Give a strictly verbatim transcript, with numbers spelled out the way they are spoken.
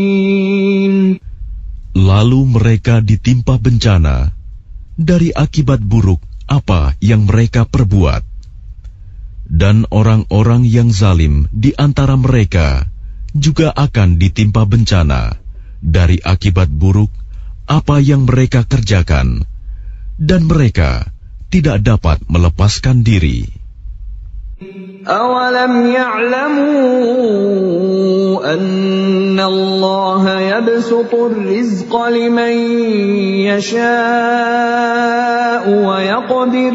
Lalu mereka ditimpa bencana dari akibat buruk apa yang mereka perbuat. Dan orang-orang yang zalim di antara mereka juga akan ditimpa bencana dari akibat buruk apa yang mereka kerjakan, dan mereka tidak dapat melepaskan diri. أَوَلَمْ يَعْلَمُوا أَنَّ اللَّهَ يَبْسُطُ الرِّزْقَ لِمَن يَشَاءُ وَيَقْدِرُ